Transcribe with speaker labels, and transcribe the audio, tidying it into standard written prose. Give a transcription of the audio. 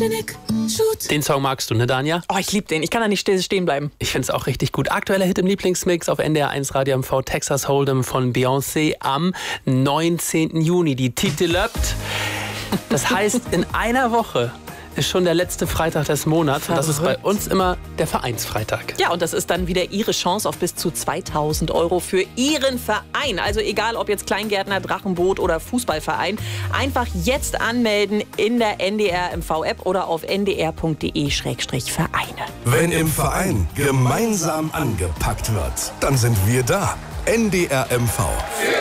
Speaker 1: Photogenic Shoot.
Speaker 2: Den Song magst du, ne, Danja?
Speaker 3: Oh, ich liebe den. Ich kann da nicht stehen bleiben.
Speaker 2: Ich finde es auch richtig gut. Aktueller Hit im Lieblingsmix auf NDR 1 Radio MV, Texas Hold'em von Beyoncé am 19. Juni. Die Titelöpt. Das heißt, in einer Woche ist schon der letzte Freitag des Monats. Und das ist bei uns immer der Vereinsfreitag.
Speaker 3: Ja, und das ist dann wieder Ihre Chance auf bis zu 2.000 € für Ihren Verein. Also egal, ob jetzt Kleingärtner, Drachenboot oder Fußballverein. Einfach jetzt anmelden in der NDR MV-App oder auf ndr.de/Vereine.
Speaker 4: Wenn im Verein gemeinsam angepackt wird, dann sind wir da. NDR MV.